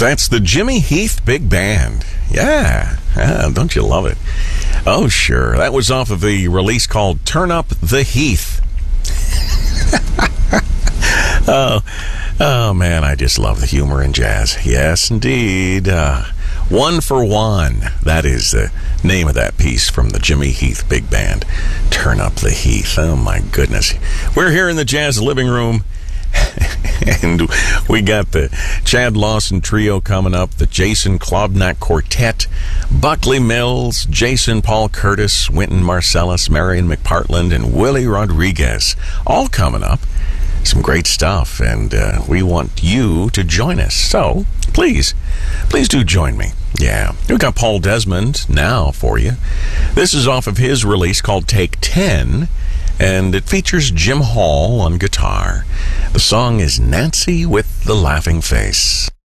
That's the Jimmy Heath Big Band. Yeah, don't you love it? Oh, sure. That was off of the release called Turn Up the Heath. Oh, man, I just love the humor in jazz. Yes, indeed. One for One. That is the name of that piece from the Jimmy Heath Big Band. Turn Up the Heath. Oh, my goodness. We're here in the Jazz Living Room. And we got the Chad Lawson Trio coming up, the Jason Klobnak Quartet, Buckley Mills, Jason Paul Curtis, Wynton Marsalis, Marion McPartland, and Willie Rodriguez, all coming up. Some great stuff, and we want you to join us. So, please do join me. Yeah, we've got Paul Desmond now for you. This is off of his release called Take 10, and it features Jim Hall on guitar. The song is Nancy with the Laughing Face.